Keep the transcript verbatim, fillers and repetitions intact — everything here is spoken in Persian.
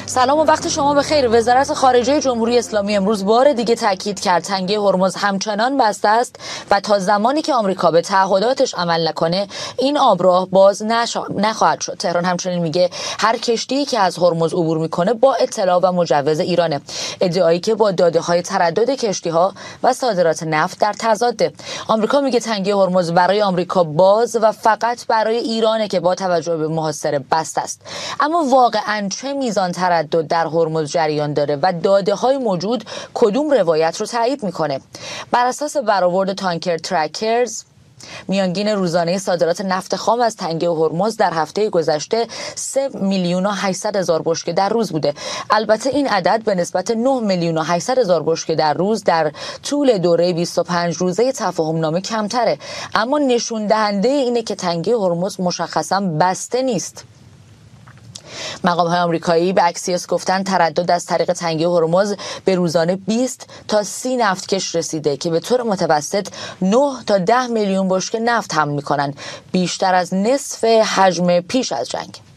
سلام و وقت شما بخیر. وزارت خارجه جمهوری اسلامی امروز بار دیگه تاکید کرد تنگه هرمز همچنان بسته است و تا زمانی که آمریکا به تعهداتش عمل نکنه این آبراه باز نشا... نخواهد شد. تهران همچنین میگه هر کشتی که از هرمز عبور میکنه با اطلاع و مجوز ایرانه. ادعایی که با داده های تردد کشتی ها و صادرات نفت در تضاده. آمریکا میگه تنگه هرمز برای آمریکا باز و فقط برای ایرانه که با توجه به محاصره بسته است. اما واقعاً چه میزان تردد در هرمز جریان داره و داده های موجود کدوم روایت رو تایید میکنه؟ بر اساس برآورد تانکر ترکرز، میانگین روزانه صادرات نفت خام از تنگه هرمز در هفته گذشته سه میلیون و هشتصد هزار بشکه در روز بوده. البته این عدد به نسبت نه میلیون و هشتصد هزار بشکه در روز در طول دوره بیست و پنج روزه تفاهم نامه کمتره، اما نشون دهنده اینه که تنگه هرمز مشخصاً بسته نیست. مقام‌های آمریکایی به اکسیوس گفتن تردد از طریق تنگه هرمز به روزانه بیست تا سی نفتکش رسیده که به طور متوسط نه تا ده میلیون بشکه نفت حمل می‌کنند، بیشتر از نصف حجم پیش از جنگ.